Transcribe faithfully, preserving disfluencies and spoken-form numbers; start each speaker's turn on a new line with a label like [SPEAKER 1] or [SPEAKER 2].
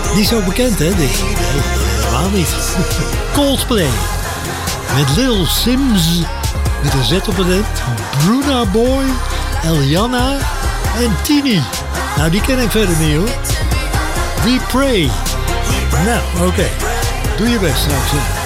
[SPEAKER 1] Niet zo bekend, hè, dit? Nee, helemaal niet. Coldplay. Met Lil Sims. Met een Z op het eind. Bruna Boy. Eliana. En Tini. Nou, die ken ik verder niet, hoor. We Pray. Nou, oké. Okay. Doe je best, zou ik zeggen.